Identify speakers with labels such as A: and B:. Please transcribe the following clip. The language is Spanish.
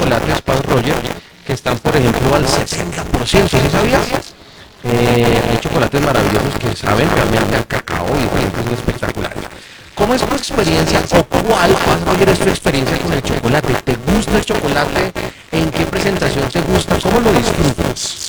A: chocolates Paz Roger que están, por ejemplo, al 70%. ¿Sí sabías? Hay chocolates maravillosos que saben realmente al cacao y realmente son espectaculares. ¿Cómo es tu experiencia o cuál, Paz Roger, es tu experiencia con el chocolate? ¿Te gusta el chocolate? ¿En qué presentación te gusta? ¿Cómo lo disfrutas?